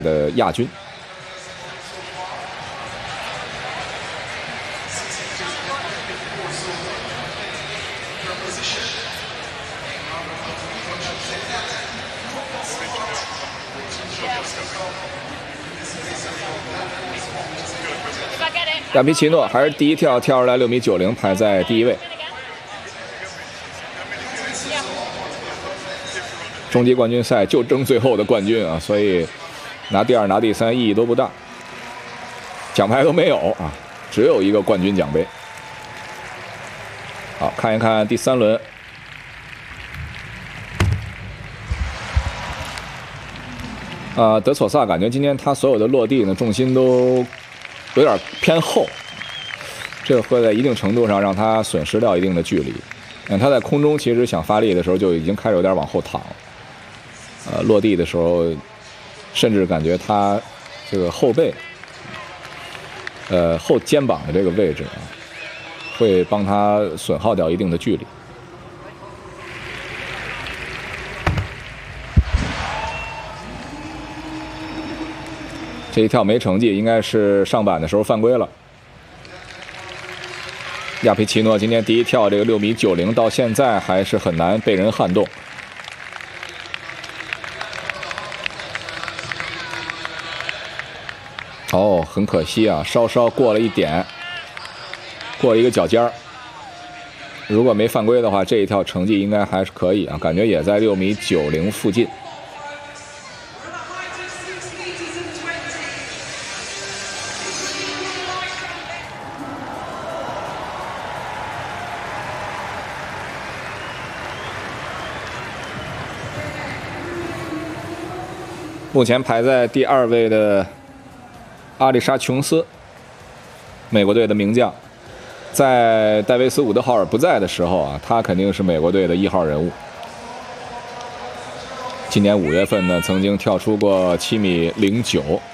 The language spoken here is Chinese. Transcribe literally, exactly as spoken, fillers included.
的亚军。亚皮奇诺还是第一跳跳出来六米九零，排在第一位。终极冠军赛就争最后的冠军啊，所以拿第二拿第三意义都不大，奖牌都没有啊，只有一个冠军奖杯。好，看一看第三轮。啊，德索萨感觉今天他所有的落地呢，重心都有点偏后，这个会在一定程度上让他损失掉一定的距离。嗯，他在空中其实想发力的时候就已经开始有点往后躺了，呃，落地的时候，甚至感觉他这个后背，呃，后肩膀的这个位置啊，会帮他损耗掉一定的距离。这一跳没成绩，应该是上板的时候犯规了。亚皮奇诺今天第一跳这个六米九零，到现在还是很难被人撼动。哦，很可惜啊，稍稍过了一点，过了一个脚尖儿。如果没犯规的话，这一跳成绩应该还是可以啊，感觉也在六米九零附近。目前排在第二位的阿丽莎·琼斯，美国队的名将，在戴维斯·伍德豪尔不在的时候啊，他肯定是美国队的一号人物。今年五月份呢，曾经跳出过七米零九。